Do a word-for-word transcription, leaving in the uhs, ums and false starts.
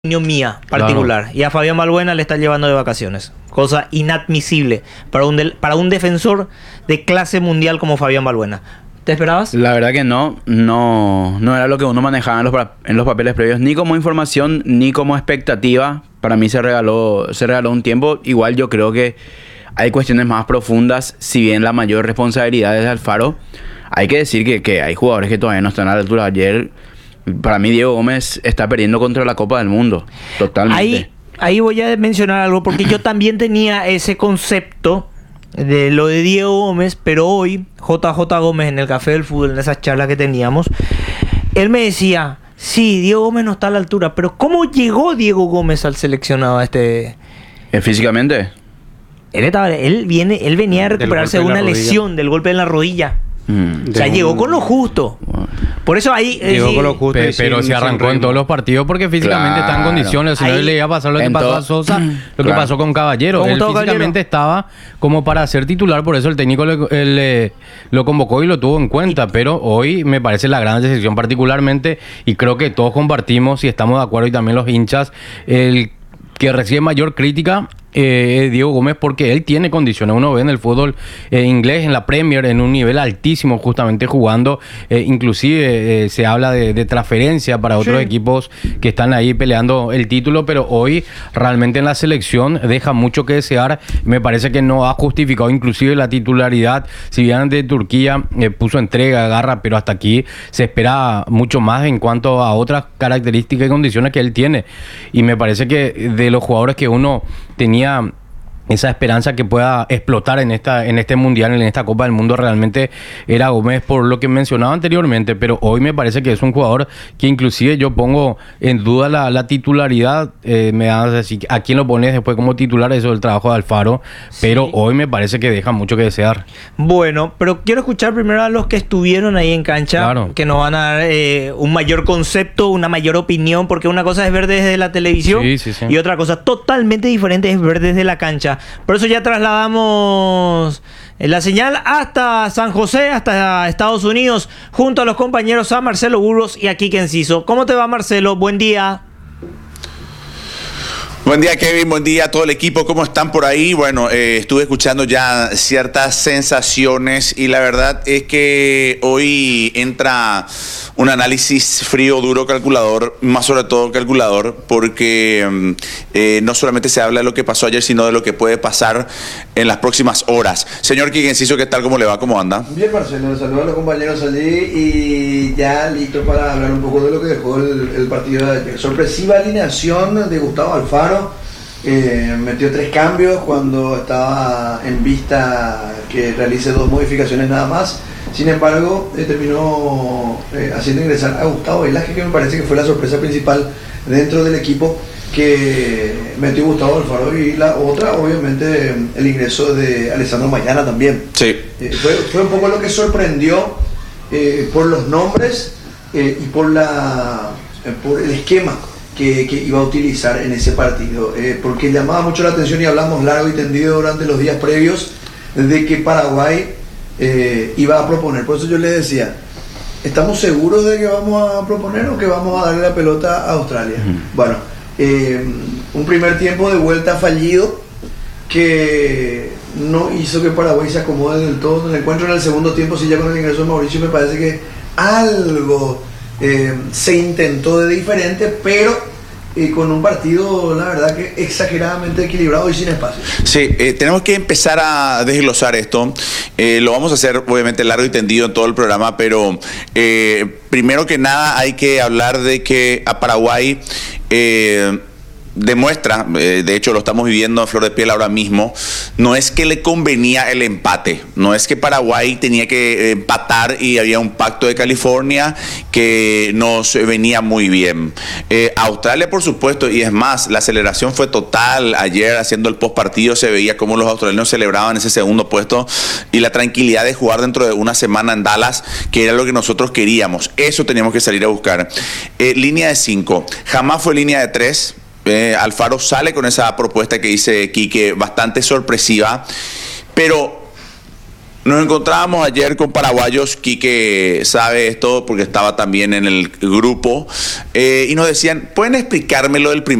opinión mía particular, claro. Y a Fabián Balbuena le está llevando de vacaciones, cosa inadmisible para un, del, para un defensor de clase mundial como Fabián Balbuena. ¿Te esperabas? La verdad que no, no, no era lo que uno manejaba en los, en los papeles previos, ni como información, ni como expectativa. Para mí se regaló, se regaló un tiempo. Igual yo creo que hay cuestiones más profundas, si bien la mayor responsabilidad es de Alfaro. Hay que decir que, que hay jugadores que todavía no están a la altura. Ayer, para mí, Diego Gómez está perdiendo contra la Copa del Mundo, totalmente. Ahí, ahí voy a mencionar algo, porque yo también tenía ese concepto de lo de Diego Gómez, pero hoy J J Gómez en el Café del Fútbol, en esas charlas que teníamos, él me decía, sí, Diego Gómez no está a la altura, pero ¿cómo llegó Diego Gómez al seleccionado a este? ¿Eh, físicamente? Él, estaba, él, viene, él venía a recuperarse de una lesión, del golpe en la rodilla. Mm. O sea, de llegó un... con lo justo. Por eso ahí... Llegó sí, con lo justo. Pe pero se arrancó en todos los partidos porque físicamente claro. está en condiciones. Si no le iba a pasar lo que pasó a Sosa, lo claro. que pasó con Caballero. Él físicamente Caballero? estaba como para ser titular, por eso el técnico le, le, lo convocó y lo tuvo en cuenta. Pero hoy me parece la gran decepción particularmente, y creo que todos compartimos y estamos de acuerdo, y también los hinchas, el que recibe mayor crítica Eh, Diego Gómez, porque él tiene condiciones. Uno ve en el fútbol eh, inglés, en la Premier, en un nivel altísimo, justamente jugando, eh, inclusive eh, se habla de, de transferencia para otros sí. equipos que están ahí peleando el título, pero hoy realmente en la selección deja mucho que desear. Me parece que no ha justificado inclusive la titularidad. Si bien de Turquía eh, puso entrega, garra, pero hasta aquí se espera mucho más en cuanto a otras características y condiciones que él tiene, y me parece que de los jugadores que uno tenía esa esperanza que pueda explotar en esta en este mundial, en esta Copa del Mundo, realmente era Gómez, por lo que mencionaba anteriormente. Pero hoy me parece que es un jugador que inclusive yo pongo en duda la, la titularidad. Eh, me das decir, ¿a quién lo pones después como titular? Eso es el trabajo de Alfaro, sí. Pero hoy me parece que deja mucho que desear. Bueno, pero quiero escuchar primero a los que estuvieron ahí en cancha, claro. que nos van a dar eh, un mayor concepto, una mayor opinión, porque una cosa es ver desde la televisión sí, sí, sí. y otra cosa totalmente diferente es ver desde la cancha. Por eso ya trasladamos la señal hasta San José, hasta Estados Unidos, junto a los compañeros a Marcelo Burgos y a Quique Enciso. ¿Cómo te va, Marcelo? Buen día. Buen día, Kevin, buen día a todo el equipo, ¿cómo están por ahí? Bueno, eh, estuve escuchando ya ciertas sensaciones y la verdad es que hoy entra un análisis frío, duro, calculador, más sobre todo calculador, porque eh, no solamente se habla de lo que pasó ayer, sino de lo que puede pasar en las próximas horas. Señor Quique Enciso, ¿qué tal? ¿Cómo le va? ¿Cómo anda? Bien, Marcelo, saludos a los compañeros allí y ya listo para hablar un poco de lo que dejó el, el partido de ayer. Sorpresiva alineación de Gustavo Alfaro. Eh, metió tres cambios cuando estaba en vista que realice dos modificaciones nada más. Sin embargo, eh, terminó eh, haciendo ingresar a Gustavo Velázquez, que me parece que fue la sorpresa principal dentro del equipo que metió Gustavo Alfaro, y la otra, obviamente, el ingreso de Alessandro Maidana también. Sí. Eh, fue, fue un poco lo que sorprendió eh, por los nombres eh, y por, la, eh, por el esquema Que, que iba a utilizar en ese partido, eh, porque llamaba mucho la atención y hablamos largo y tendido durante los días previos de que Paraguay eh, iba a proponer. Por eso yo le decía, ¿estamos seguros de que vamos a proponer o que vamos a darle la pelota a Australia? Uh-huh. Bueno, eh, un primer tiempo de vuelta fallido que no hizo que Paraguay se acomode del todo en el encuentro. En el segundo tiempo, sí, ya con el ingreso de Mauricio, me parece que algo Eh, se intentó de diferente, pero eh, con un partido, la verdad, que exageradamente equilibrado y sin espacio. Sí, eh, tenemos que empezar a desglosar esto. Eh, lo vamos a hacer, obviamente, largo y tendido en todo el programa, pero eh, primero que nada hay que hablar de que a Paraguay eh, demuestra, eh, de hecho lo estamos viviendo en flor de piel ahora mismo, no es que le convenía el empate, no es que Paraguay tenía que empatar y había un pacto de California que nos venía muy bien. Eh, Australia, por supuesto, y es más, la aceleración fue total. Ayer, haciendo el post partido, se veía cómo los australianos celebraban ese segundo puesto y la tranquilidad de jugar dentro de una semana en Dallas, que era lo que nosotros queríamos. Eso teníamos que salir a buscar. Eh, línea de cinco, jamás fue línea de tres. Eh, Alfaro sale con esa propuesta que dice Quique, bastante sorpresiva, pero Nos encontrábamos ayer con paraguayos, Quique sabe esto porque estaba también en el grupo, eh, y nos decían, ¿pueden explicarme lo del primer